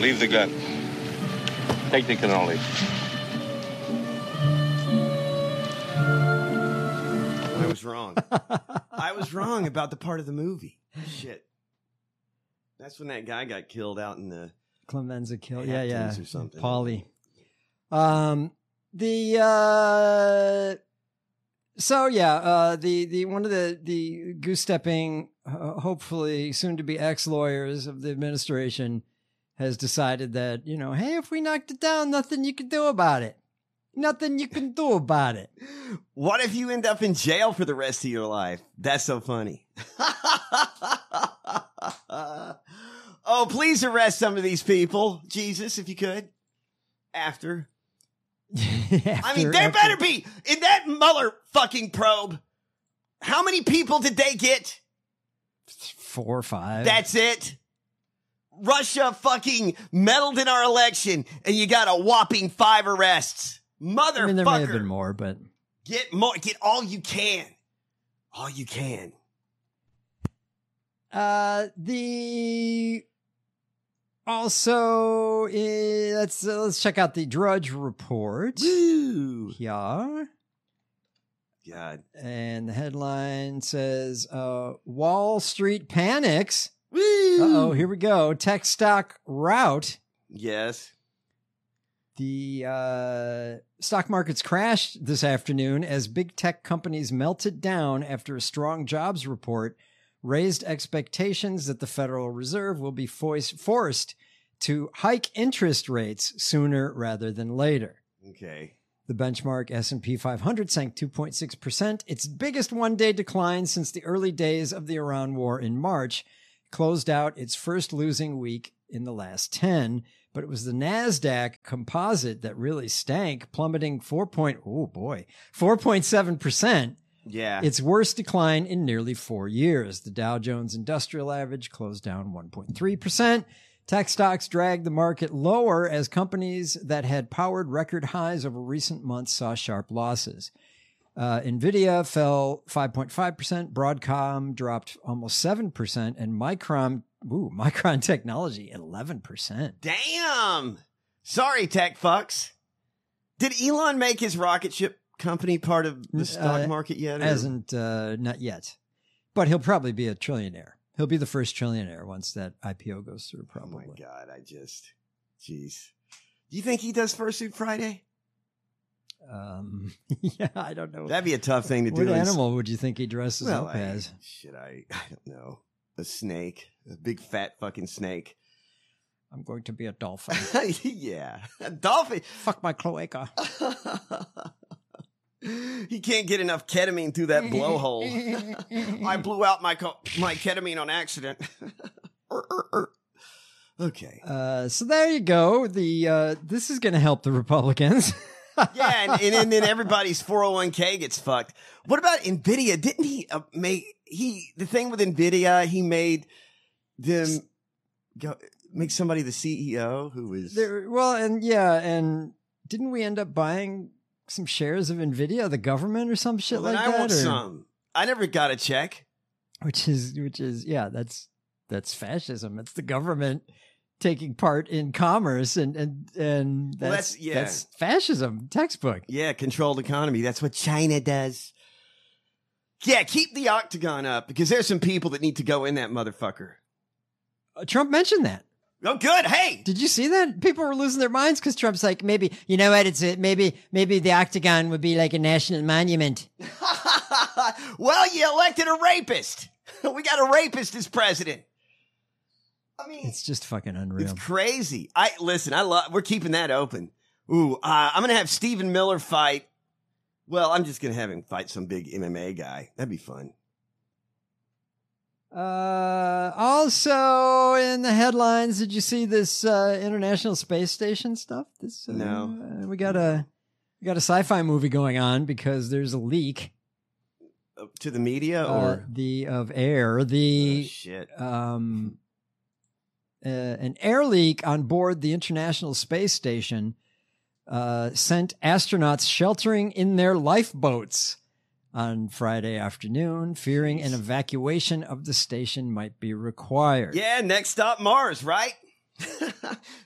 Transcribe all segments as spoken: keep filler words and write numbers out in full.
Leave the gun. Take the cannoli. I was wrong. I was wrong about the part of the movie. Shit. That's when that guy got killed out in the Clemenza kill. Yeah, yeah. Hamptons or something. Paulie. Um, the uh, so yeah, uh, the the one of the the goose stepping, uh, hopefully soon to be ex lawyers of the administration has decided that, you know, hey, if we knocked it down, nothing you can do about it. Nothing you can do about it. What if you end up in jail for the rest of your life? That's so funny. Oh, please arrest some of these people, Jesus, if you could. After. after I mean, there after. better be, in that Mueller fucking probe, how many people did they get? Four or five. That's it. Russia fucking meddled in our election, and you got a whopping five arrests. Motherfucker. I mean, there may have been more, but Get more, get all you can. All you can. uh, the also uh, let's uh, let's check out the Drudge Report. Woo. Yeah. God. And the headline says, uh, Wall Street panics. Woo. Uh-oh, here we go. Tech stock rout. Yes. The uh, stock markets crashed this afternoon as big tech companies melted down after a strong jobs report raised expectations that the Federal Reserve will be foist- forced to hike interest rates sooner rather than later. Okay. The benchmark S and P five hundred sank two point six percent, its biggest one-day decline since the early days of the Iran war in March. Closed out its first losing week in the last ten, but it was the NASDAQ composite that really stank, plummeting four point, oh boy, four point seven percent. Yeah. Its worst decline in nearly four years. The Dow Jones Industrial Average closed down one point three percent. Tech stocks dragged the market lower as companies that had powered record highs over recent months saw sharp losses. Uh, NVIDIA fell five point five percent, Broadcom dropped almost seven percent, and Micron, ooh, Micron Technology, eleven percent. Damn. Sorry, tech fucks. Did Elon make his rocket ship company part of the stock Uh, market yet? or- Hasn't, uh, not yet. But he'll probably be a trillionaire. He'll be the first trillionaire once that I P O goes through, Oh probably. my God. I just, jeez. Do you think he does Fursuit Friday? Um, yeah, I don't know. That'd be a tough thing to do. What in- animal would you think he dresses Well, up I, as? shit, I, I don't know. A snake. A big fat fucking snake. I'm going to be a dolphin. Yeah. A dolphin. Fuck my cloaca. He can't get enough ketamine through that blowhole. I blew out my co- my ketamine on accident. Er, er, er. Okay. Uh, so there you go. The uh, this is going to help the Republicans. Yeah, and, and, and then everybody's four oh one k gets fucked. What about NVIDIA? Didn't he uh, make he the thing with NVIDIA? He made them go make somebody the C E O who was There, well, and yeah, and didn't we end up buying some shares of Nvidia, the government, or some shit well, then like I that? want or- some. I never got a check. Which is, which is, yeah, that's that's fascism. It's the government taking part in commerce, and and and that's Well, that's- yeah. that's fascism textbook. Yeah, controlled economy. That's what China does. Yeah, keep the octagon up because there's some people that need to go in that motherfucker. Uh, Trump mentioned that. Oh, good. Hey, Did you see that? People were losing their minds because Trump's like, maybe, you know what? It's a, maybe, maybe the octagon would be like a national monument. well, you elected a rapist. We got a rapist as president. I mean, It's just fucking unreal. it's crazy. I listen. I love. We're keeping that open. Ooh, uh, I'm gonna have Stephen Miller fight. Well, I'm just gonna have him fight some big M M A guy. That'd be fun. Uh, also in the headlines, did you see this uh, International Space Station stuff? This uh, No. uh, we got a we got a sci-fi movie going on because there's a leak Uh, to the media uh, or the of air oh, the shit. um uh, an air leak on board the International Space Station uh, sent astronauts sheltering in their lifeboats on Friday afternoon, fearing an evacuation of the station might be required. Yeah, next stop Mars, right?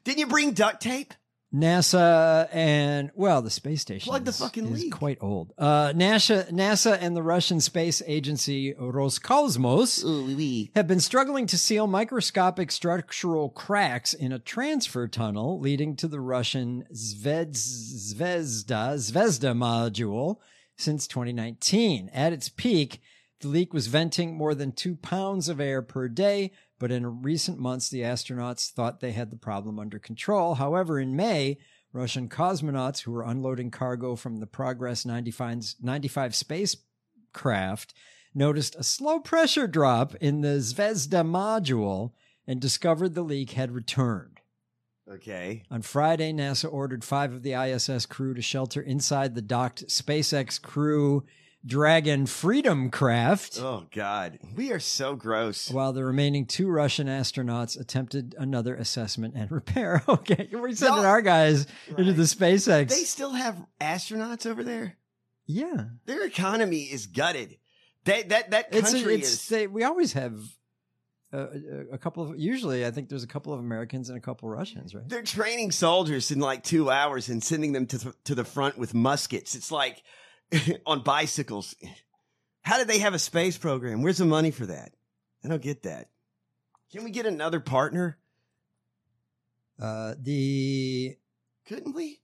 Didn't you bring duct tape? NASA and, well, the space station Plug the is, fucking is leak. quite old. Uh, NASA, NASA and the Russian space agency Roscosmos Ooh, wee, wee. have been struggling to seal microscopic structural cracks in a transfer tunnel leading to the Russian Zvez, Zvezda, Zvezda module since twenty nineteen. At its peak, the leak was venting more than two pounds of air per day, but in recent months, the astronauts thought they had the problem under control. However, in May, Russian cosmonauts who were unloading cargo from the Progress ninety-five, ninety-five spacecraft noticed a slow pressure drop in the Zvezda module and discovered the leak had returned. Okay. On Friday, NASA ordered five of the I S S crew to shelter inside the docked SpaceX Crew Dragon Freedom craft, Oh, God. We are so gross. while the remaining two Russian astronauts attempted another assessment and repair. Okay, we're sending No. our guys into Right. the SpaceX. They still have astronauts over there? yeah, Their economy is gutted. They, that that it's country it's is... they, we always have a, a- a couple of. Usually, I think there's a couple of Americans and a couple of Russians, right? They're training soldiers in like two hours and sending them to, th- to the front with muskets. It's like on bicycles. How did they have a space program? Where's the money for that? I don't get that. Can we get another partner? Uh, the Couldn't we?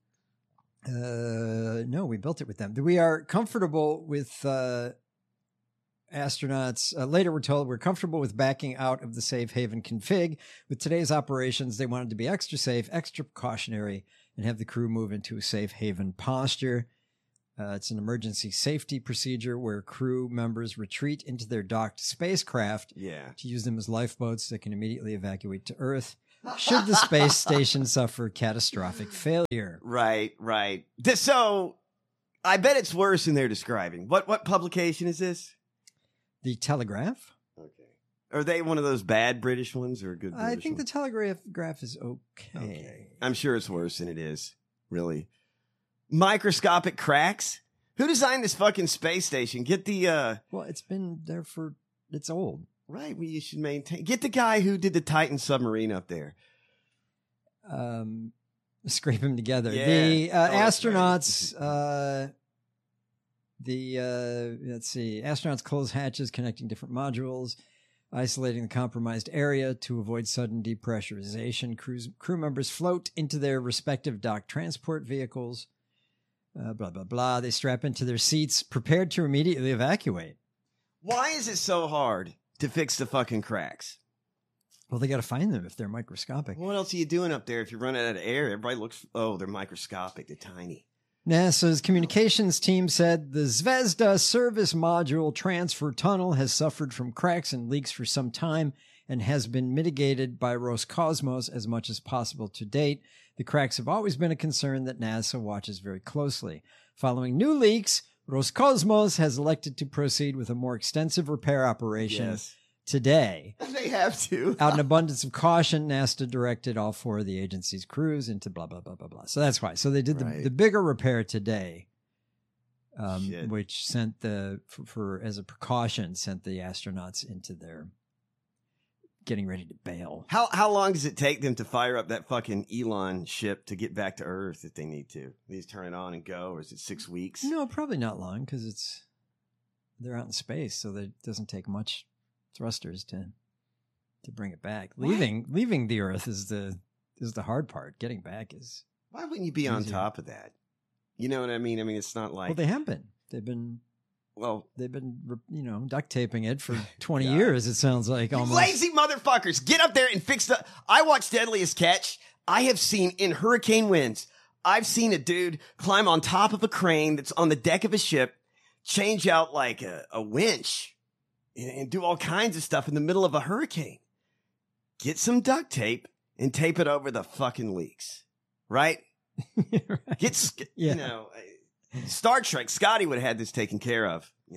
Uh, no, we built it with them. We are comfortable with uh, astronauts. Uh, later, we're told we're comfortable with backing out of the safe haven config. With today's operations, they wanted to be extra safe, extra precautionary, and have the crew move into a safe haven posture. Uh, it's an emergency safety procedure where crew members retreat into their docked spacecraft Yeah. to use them as lifeboats that can immediately evacuate to Earth should the space station suffer catastrophic failure. Right, right. This, so I bet it's worse than they're describing. What what publication is this? The Telegraph? Okay. Are they one of those bad British ones or a good British I think the one? Telegraph graph is okay. Okay. I'm sure it's worse than it is, really. Microscopic cracks? Who designed this fucking space station? Get the, uh, Well, it's been there for, it's old. right, well, you should maintain. Get the guy who did the Titan submarine up there. Um, scrape them together. Yeah. The uh, Oh, that's right. astronauts, uh, the, uh, let's see, astronauts close hatches connecting different modules, isolating the compromised area to avoid sudden depressurization. Crews, crew members float into their respective dock transport vehicles. Uh, blah, blah, blah. They strap into their seats, prepared to immediately evacuate. Why is it so hard to fix the fucking cracks? Well, they got to find them if they're microscopic. What else are you doing up there if you're running out of air? Everybody looks, oh, they're microscopic. They're tiny. NASA's communications team said the Zvezda service module transfer tunnel has suffered from cracks and leaks for some time and has been mitigated by Roscosmos as much as possible to date. The cracks have always been a concern that NASA watches very closely. Following new leaks, Roscosmos has elected to proceed with a more extensive repair operation Yes. today. They have to. Out in abundance of caution, NASA directed all four of the agency's crews into blah, blah, blah, blah, blah. So that's why. So they did the, Right. the bigger repair today, um, Shit. which sent the, for, for, as a precaution, sent the astronauts into their getting ready to bail. How how long does it take them to fire up that fucking Elon ship to get back to Earth if they need to? They just turn it on and go, or is it six weeks? No, probably not long because it's, they're out in space. So it doesn't take much thrusters to, to bring it back. What? Leaving, leaving the Earth is the, is the hard part. Getting back is, Why wouldn't you be on Easier. top of that? You know what I mean? I mean, it's not like well, they have been, they've been, well, they've been, you know, duct taping it for twenty God. years. It sounds like you almost. lazy motherfuckers, get up there and fix the. I watched Deadliest Catch. I have seen in hurricane winds. I've seen a dude climb on top of a crane that's on the deck of a ship, change out like a, a winch, and, and do all kinds of stuff in the middle of a hurricane. Get some duct tape and tape it over the fucking leaks, right? Right. Get, sc- Yeah. you know, uh, Star Trek, Scotty would have had this taken care of, you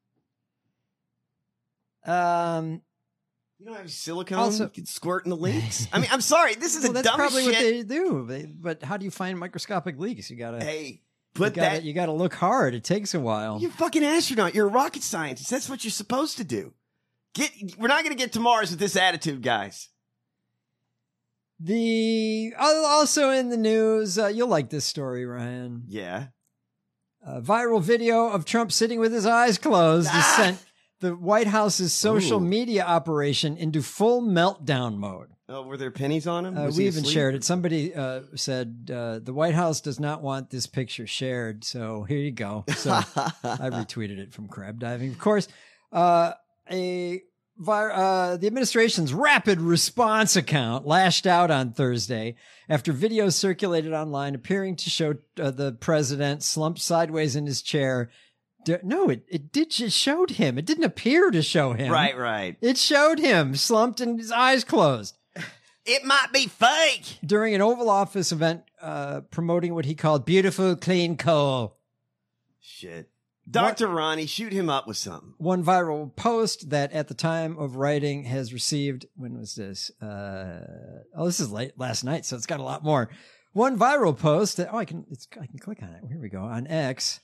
know. Um, You don't have silicone Also- you can squirt in the leaks? I mean, I'm sorry, this is well, the that's dumbest probably shit. what they do. They, but how do you find microscopic leaks? You gotta, Hey, you put gotta, that. you gotta look hard. It takes a while. You're a fucking astronaut. You're a rocket scientist. That's what you're supposed to do. Get. We're not going to get to Mars with this attitude, guys. The also in the news, uh, you'll like this story, Ryan. Yeah. A viral video of Trump sitting with his eyes closed has Ah! sent the White House's social Ooh. media operation into full meltdown mode. Oh, were there pennies on him? Uh, Was we he even asleep? shared it. Somebody uh, said uh, the White House does not want this picture shared, so here you go. So I retweeted it from Crab Diving. Of course, uh, a vir- uh, the administration's rapid response account lashed out on Thursday after videos circulated online appearing to show uh, the president slumped sideways in his chair. D- no, it, it did just showed him. It didn't appear to show him. Right, right. It showed him slumped and his eyes closed. It might be fake. During an Oval Office event uh, promoting what he called beautiful, clean coal. Shit. Doctor Ronnie, shoot him up with something. One viral post that at the time of writing has received, when was this? Uh, oh, this is late last night, so it's got a lot more. One viral post that, oh, I can, it's, I can click on it. Here we go. On X.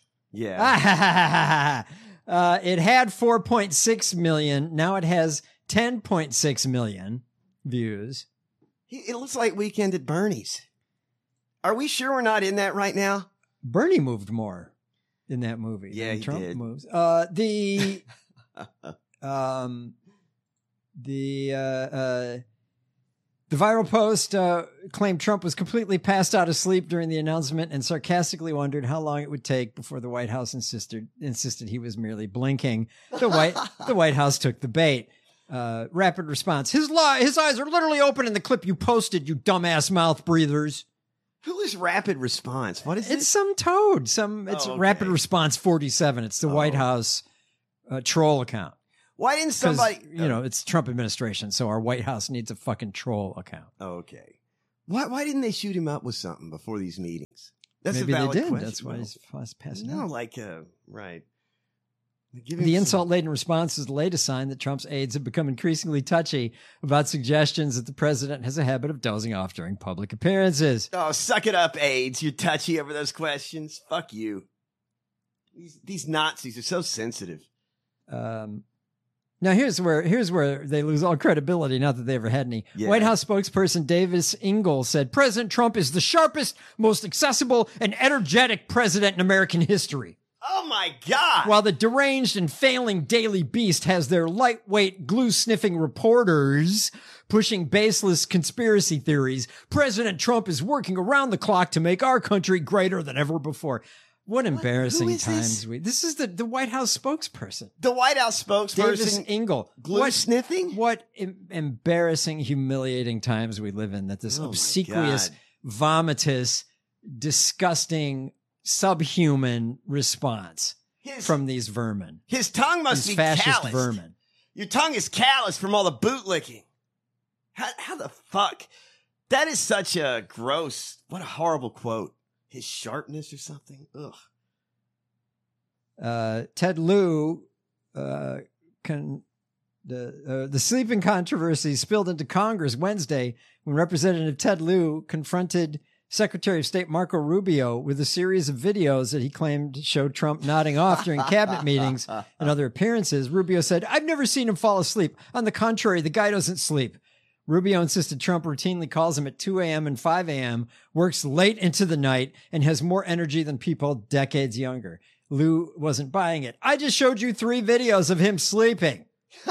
Yeah. uh, it had four point six million. Now it has ten point six million views. It looks like Weekend at Bernie's. Are we sure we're not in that right now? Bernie moved more in that movie. Yeah, than he Trump did. moves. Uh, the, um, the, uh, uh, the viral post uh, claimed Trump was completely passed out of sleep during the announcement and sarcastically wondered how long it would take before the White House insisted insisted he was merely blinking. The White the White House took the bait. Uh, rapid response. His li- his eyes are literally open in the clip you posted, you dumbass mouth breathers. Who is Rapid Response? What is It's this? some toad. Some it's Oh, okay. Rapid Response forty-seven. It's the Oh. White House uh, troll account. Why didn't 'Cause, somebody? you know, it's Trump administration, so our White House needs a fucking troll account. Oh, okay. Why? Why didn't they shoot him up with something before these meetings? That's Maybe a they valid did. question. That's why he's fast passing No, out. like uh, right. Give him The some- insult-laden response is the latest sign that Trump's aides have become increasingly touchy about suggestions that the president has a habit of dozing off during public appearances. Oh, suck it up, AIDS. You're touchy over those questions. Fuck you. These, these Nazis are so sensitive. Um, now here's where here's where they lose all credibility. Not that they ever had any. Yeah. White House spokesperson Davis Ingle said President Trump is the sharpest, most accessible, and energetic president in American history. Oh my God. While the deranged and failing Daily Beast has their lightweight, glue-sniffing reporters pushing baseless conspiracy theories, President Trump is working around the clock to make our country greater than ever before. What embarrassing who is times this? we. This is the, the White House spokesperson. the White House Davis spokesperson Ingle. glue What, sniffing? what em- embarrassing, humiliating times we live in that this Oh my obsequious, God. vomitous, disgusting, subhuman response His, from these vermin. his tongue must These be fascist calloused. vermin. Your tongue is calloused from all the bootlicking. How, how the fuck? That is such a gross, what a horrible quote. His sharpness or something? Ugh. Uh, Ted Lieu, uh, con- the uh, the sleeping controversy spilled into Congress Wednesday when Representative Ted Lieu confronted Secretary of State Marco Rubio with a series of videos that he claimed showed Trump nodding off during cabinet meetings and other appearances. Rubio said, "I've never seen him fall asleep. On the contrary, the guy doesn't sleep." Rubio insisted Trump routinely calls him at two a.m. and five a.m., works late into the night, and has more energy than people decades younger. Lieu wasn't buying it. "I just showed you three videos of him sleeping."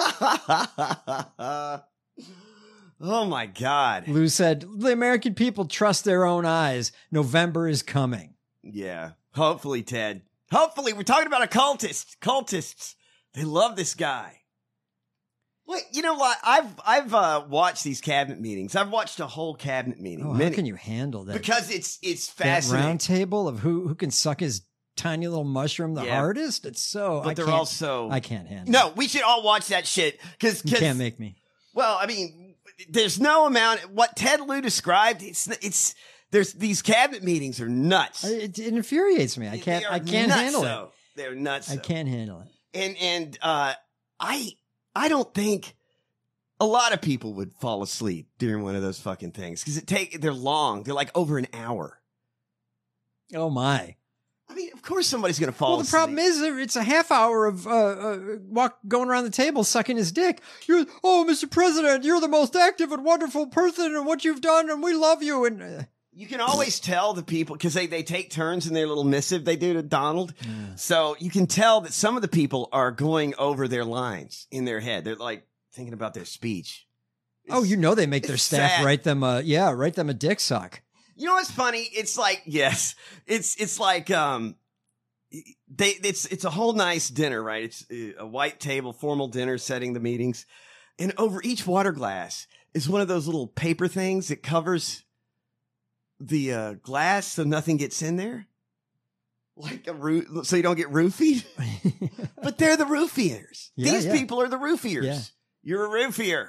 Oh my God. Lieu said, "The American people trust their own eyes. November is coming." Yeah. Hopefully, Ted. Hopefully, we're talking about occultists. Cultists. They love this guy. Wait, you know what? I've I've uh, watched these cabinet meetings. I've watched a whole cabinet meeting. Oh, how Many- can you handle that? because it's it's that fascinating. round table of who, who can suck his tiny little mushroom the Yeah. hardest? It's so, but I they're can't, also I can't handle it. no. We should all watch that shit because You can't make me. well, I mean, there's no amount. What Ted Lieu described, it's it's there's these cabinet meetings are nuts. It, it infuriates me. I They can't, are I can't nuts, handle though. They're nuts. it. I though. can't handle it. And and uh, I I don't think a lot of people would fall asleep during one of those fucking things because it take they're long. They're like over an hour. Oh my. I mean, Of course, somebody's going to fall. Well, the asleep. problem is it's a half hour of uh, uh, walk going around the table sucking his dick. You're, oh, Mister President, you're the most active and wonderful person, and what you've done, and we love you. And uh, you can always tell the people because they they take turns in their little missive they do to Donald. Yeah. So you can tell that some of the people are going over their lines in their head. They're like thinking about their speech. It's, oh, you know they make their staff sad. write them a yeah, write them a dick suck. You know what's funny? It's like yes, it's it's like um. They it's it's a whole nice dinner, right? It's a white table, formal dinner, setting the meetings, and over each water glass is one of those little paper things that covers the uh, glass so nothing gets in there, like a roo- so you don't get roofied. But they're the roofiers. Yeah, These yeah. people are the roofiers. Yeah. You're a roofier.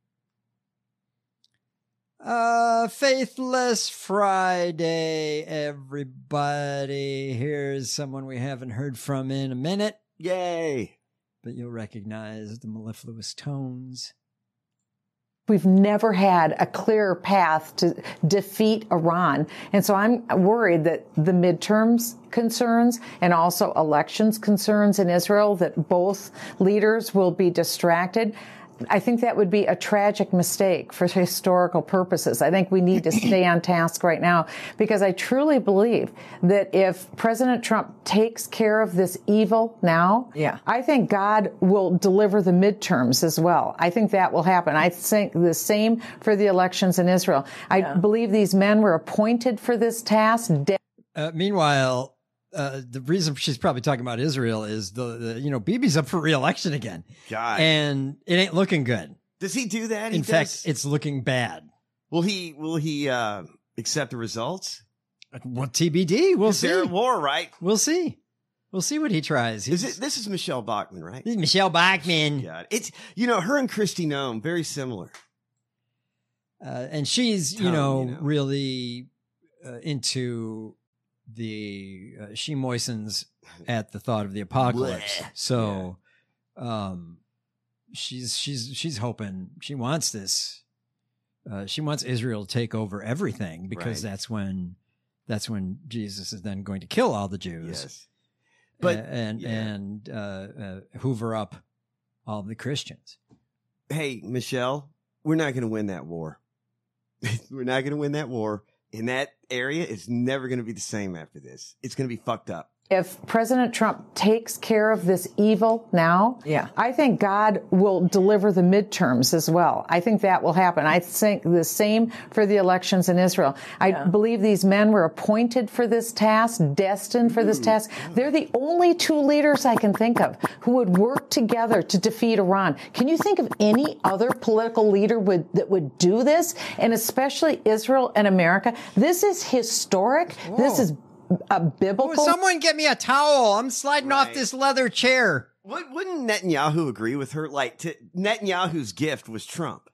Uh, Faithless Friday, everybody. Here's someone we haven't heard from in a minute, Yay! but you'll recognize the mellifluous tones. We've never had a clearer path to defeat Iran. And so I'm worried that the midterms concerns and also elections concerns in Israel, that both leaders will be distracted. I think that would be a tragic mistake for historical purposes. I think we need to stay on task right now, because I truly believe that if President Trump takes care of this evil now, yeah, I think God will deliver the midterms as well. I think that will happen. I think the same for the elections in Israel. I yeah. believe these men were appointed for this task. Uh, meanwhile, Uh, the reason she's probably talking about Israel is the, the you know, Bibi's up for re-election again. God. And it ain't looking good. Does he do that? He In does? fact, it's looking bad. will he will he uh, accept the results? Well, T B D. We'll see. They're at war, right? We'll see. We'll see what he tries. Is it? This is Michelle Bachmann, right? This is Michelle Bachmann. God, it's you know her and Kristi Noem very similar. Uh, and she's, Tone, you, know, you know. really uh, into the, uh, she moistens at the thought of the apocalypse. Blech. So, um, she's, she's, she's hoping, she wants this, uh, she wants Israel to take over everything, because Right. that's when, that's when Jesus is then going to kill all the Jews. Yes, but A- and, yeah. and, uh, uh, hoover up all the Christians. hey, Michelle, we're not going to win that war. We're not going to win that war. In that area, it's never going to be the same after this. It's going to be fucked up. If President Trump takes care of this evil now, yeah, I think God will deliver the midterms as well. I think that will happen. I think the same for the elections in Israel. I yeah. believe these men were appointed for this task, destined for this task. They're the only two leaders I can think of who would work together to defeat Iran. Can you think of any other political leader would, that would do this? And especially Israel and America. This is historic. Whoa. This is a biblical. Oh, someone get me a towel. I'm sliding Right. off this leather chair. Would, wouldn't Netanyahu agree with her? Like, to, Netanyahu's gift was Trump.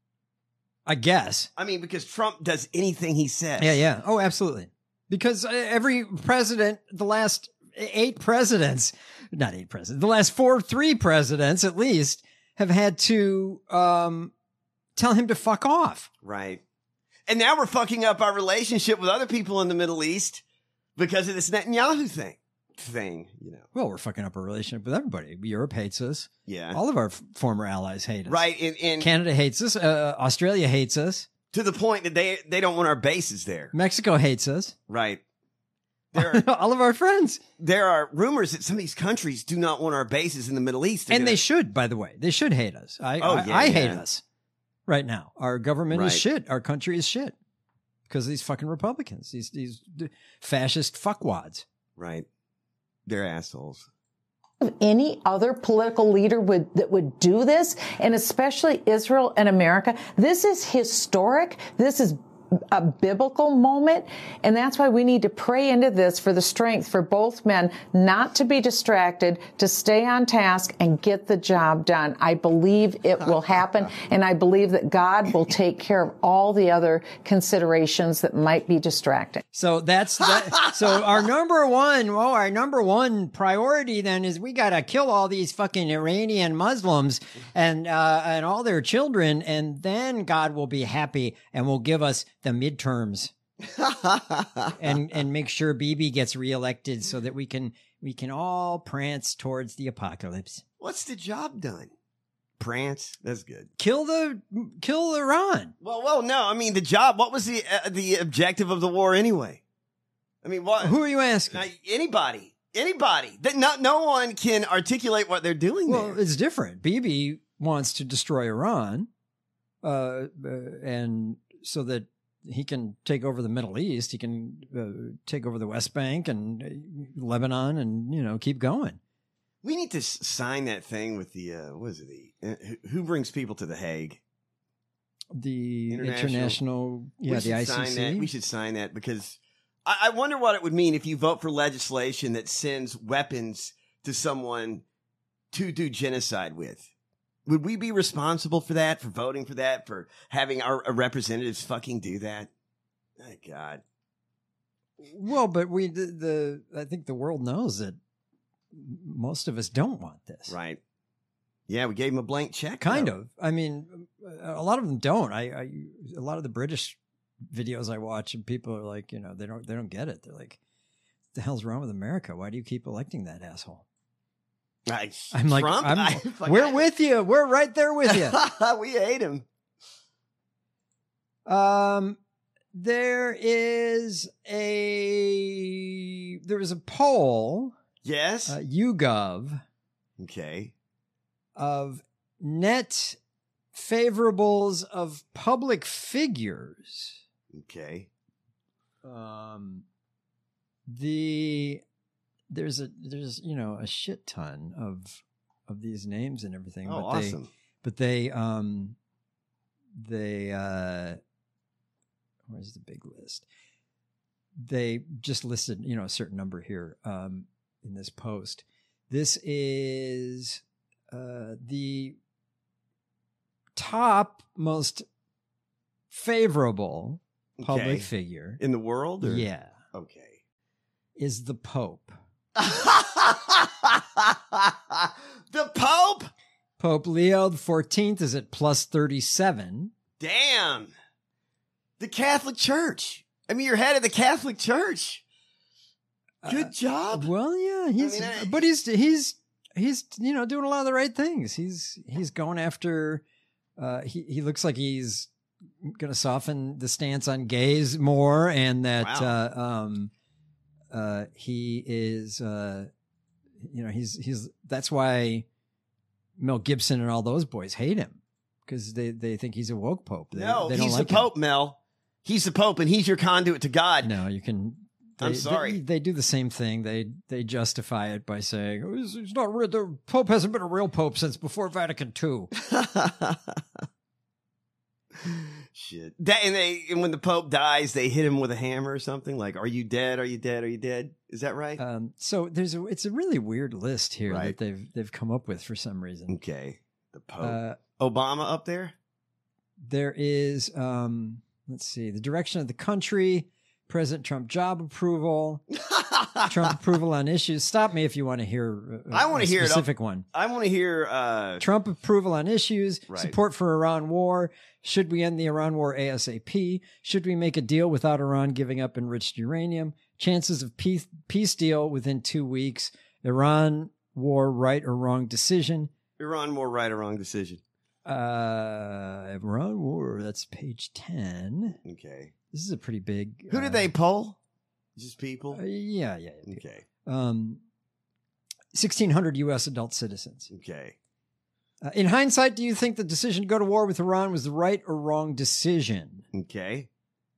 I guess. I mean, because Trump does anything he says. Yeah, yeah. Oh, absolutely. Because uh, every president, the last eight presidents, not eight presidents, the last four, three presidents at least, have had to um, tell him to fuck off. Right. And now we're fucking up our relationship with other people in the Middle East because of this Netanyahu thing. Thing, you know. Well, we're fucking up our relationship with everybody. Europe hates us. Yeah. All of our f- former allies hate us. Right. And, and Canada hates us. Uh, Australia hates us. to the point that they, they don't want our bases there. Mexico hates us. Right. There are, All of our friends. there are rumors that some of these countries do not want our bases in the Middle East. They're And gonna- they should, by the way. They should hate us. I, Oh, I, yeah, I hate yeah. us right now. Our government is Right. shit. Our country is shit because of these fucking Republicans, these these fascist fuckwads. Right. They're assholes. Any other political leader would that would do this, and especially Israel and America. This is historic. This is a biblical moment, and that's why we need to pray into this for the strength for both men not to be distracted, to stay on task and get the job done. I believe it will happen, and I believe that God will take care of all the other considerations that might be distracting. So that's that. So our number one, well, our number one priority then is we got to kill all these fucking Iranian Muslims and uh, and all their children, and then God will be happy and will give us the midterms and and make sure Bibi gets reelected so that we can we can all prance towards the apocalypse. What's the job done? Prance. That's good. Kill the kill Iran. Well, well, no. I mean, the job. What was the uh, the objective of the war anyway? I mean, what? Who are you asking? Now, anybody, anybody. That not no one can articulate what they're doing. Well, there. it's different. Bibi wants to destroy Iran, uh, uh, and so that he can take over the Middle East. He can uh, take over the West Bank and uh, Lebanon, and you know, keep going. We need to s- sign that thing with the uh, what is it? The uh, who, who brings people to the Hague? The International- international, yeah, we the should I sign C C. that. We should sign that because I, I wonder what it would mean if you vote for legislation that sends weapons to someone to do genocide with. Would we be responsible for that? For voting for that? For having our, our representatives fucking do that? My God. Well, but we the, the I think the world knows that most of us don't want this. Right. Yeah, we gave him a blank check. Kind though. of. I mean, a lot of them don't. I, I a lot of the British videos I watch, and people are like, you know, they don't they don't get it. They're like, "What the hell's wrong with America? Why do you keep electing that asshole?" I, I'm like, Trump? I'm, I, fuck, we're I- with you. We're right there with you. we hate him. Um, there is a there was a poll, Yes. uh, YouGov, okay. of net favorables of public figures. Okay. Um, the there's a there's you know a shit ton of of these names and everything. Oh, but they, awesome. But they um they uh where's the big list? They just listed, you know, a certain number here um in this post. This is uh the top most favorable public Okay. figure. In the world? Or? Yeah. Okay. Is the Pope. The Pope? Pope Leo the fourteenth is at plus thirty-seven. Damn. The Catholic Church. I mean, you're head of the Catholic Church. Good Uh, job. Well, yeah, he's mean, I- but he's he's he's you know doing a lot of the right things. He's he's going after. Uh, he he looks like he's going to soften the stance on gays more, and that Wow. uh, um uh he is uh you know he's he's that's why Mel Gibson and all those boys hate him because they they think he's a woke pope. They, no, they don't he's like the Pope, Mel. He's the Pope, and he's your conduit to God. him. No, you can. They, I'm sorry. They, they do the same thing. They they justify it by saying oh, he's, he's not real. The Pope hasn't been a real Pope since before Vatican Two. Shit. That, and they and when the Pope dies, they hit him with a hammer or something. Like, "Are you dead? Are you dead? Are you dead?" Is that right? Um, so there's a it's a really weird list here Right. that they've they've come up with for some reason. okay. The Pope. Uh, Obama up there. there is um, let's see the direction of the country, President Trump job approval, Trump approval on issues. Stop me if you want to hear. A, I wanna a hear it. specific one. I want to hear. Uh, Trump approval on issues, Right. support for Iran war. Should we end the Iran war ASAP? Should we make a deal without Iran giving up enriched uranium? Chances of peace, peace deal within two weeks. Iran war, right or wrong decision. Iran more right or wrong decision. Uh, Iran war, that's page ten. Okay. This is a pretty big. Who uh, did they poll? Just people. Uh, yeah, yeah. yeah. Okay. Um, sixteen hundred U S adult citizens. Okay. Uh, in hindsight, do you think the decision to go to war with Iran was the right or wrong decision? Okay.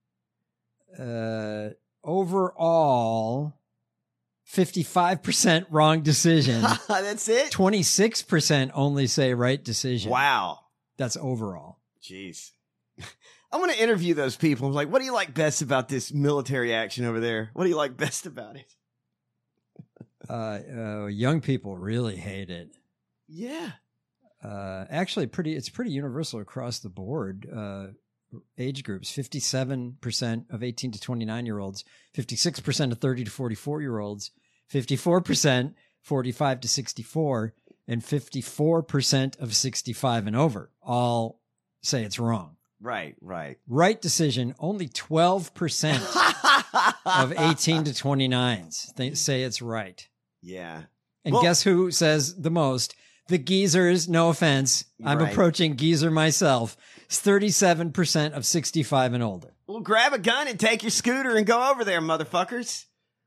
Uh, overall, fifty-five percent wrong decision. That's it. twenty-six percent only say right decision. Wow. That's overall. Jeez. I want to interview those people. I'm like, what do you like best about this military action over there? What do you like best about it? Uh, uh, young people really hate it. Yeah. Uh, actually, pretty. It's pretty universal across the board. Uh, age groups: fifty-seven percent of eighteen to twenty-nine year olds, fifty-six percent of thirty to forty-four year olds, fifty-four percent forty-five to sixty-four, and fifty-four percent of sixty-five and over. All say it's wrong. Right, right. Right decision, only twelve percent of eighteen to twenty-nines they say it's right. Yeah. And Well- guess who says the most? The geezers, no offense. I'm Right. approaching geezer myself. It's thirty-seven percent of sixty-five and older. Well, grab a gun and take your scooter and go over there, motherfuckers.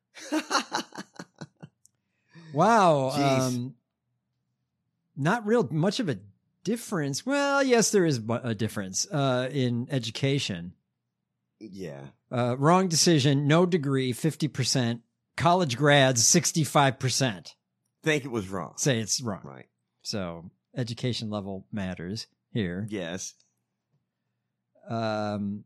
Wow. Jeez. Um, not real much of a difference. Well, yes, there is bu- a difference uh, in education. Yeah. Uh, wrong decision, no degree, fifty percent. College grads, sixty-five percent. Think it was wrong. Say it's wrong. Right. So education level matters here. Yes. Um,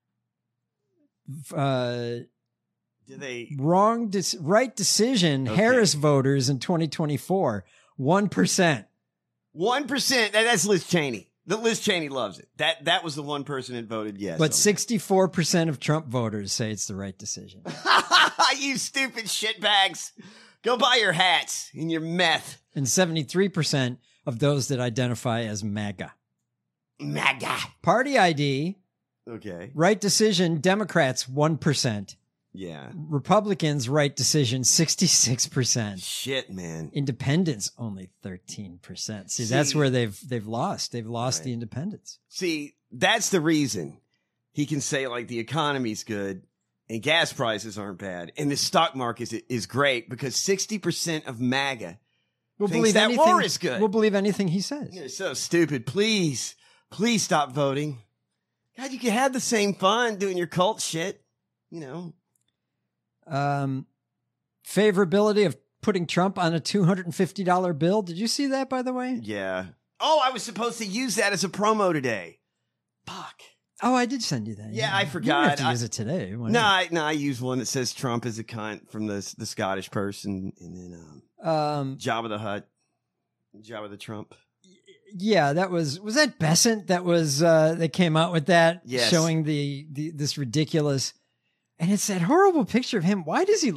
f- uh, Do they? wrong, dis- right decision. Okay. Harris voters in twenty twenty-four, one percent. One percent. That's Liz Cheney. The Liz Cheney loves it. That that was the one person that voted yes. But on sixty-four percent of Trump voters say it's the right decision. that. You stupid shitbags. Go buy your hats and your meth. And seventy-three percent of those that identify as MAGA. MAGA. Party I D, Okay. right decision, Democrats, one percent. Yeah. Republicans, right decision, sixty-six percent. Shit, man. Independents, only thirteen percent. See, that's See- where they've they've lost. They've lost Right. the independents. See, that's the reason he can say like the economy's good and gas prices aren't bad and the stock market is, is great because sixty percent of MAGA We'll thinks believe that anything. war is good. We'll believe anything he says. You're so stupid. Please, please stop voting. God, you can have the same fun doing your cult shit. You know. Um, favorability of putting Trump on a two hundred fifty dollars bill. Did you see that, by the way? Yeah. Oh, I was supposed to use that as a promo today. Fuck. Oh, I did send you that. Yeah, I You don't forgot. have to I- use it today. Why No, not? I, no, I use one that says Trump is a cunt from the the Scottish person, and then um, Um, Jabba the Hutt, Jabba the Trump. yeah, that was was that Besant that was uh that came out with that Yes. showing the, the this ridiculous, and it's that horrible picture of him. Why does he